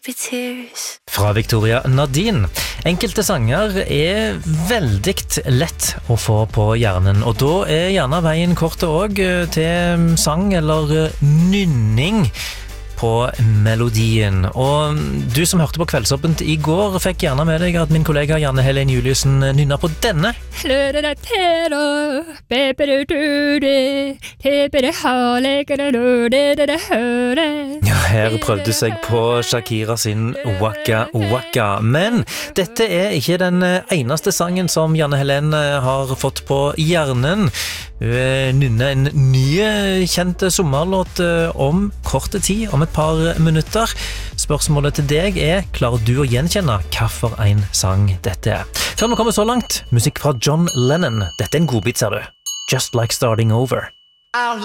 happy tears. Fra Victoria Nadine. Enkelte sanger er veldig lett å få på hjernen, og da er gjerne veien kort også til sang eller nynning på melodien. Og du som hørte på Kveldsåpent i går fikk gjerne med deg at min kollega Janne Helen Juliussen nynner på denne. Ja, her prøvde seg på Shakira sin Waka Waka, men dette er ikke den eneste sangen som Janne Helen har fått på hjernen. Hun nynner en ny kjent sommerlåt om korte tid, om et par minutter. Spørsmålet til deg er, klarer du å gjenkjenne hva for en sang dette er? Før vi kommer så langt, musikk fra John Lennon. Dette er en godbit, ser du. Just Like Starting Over.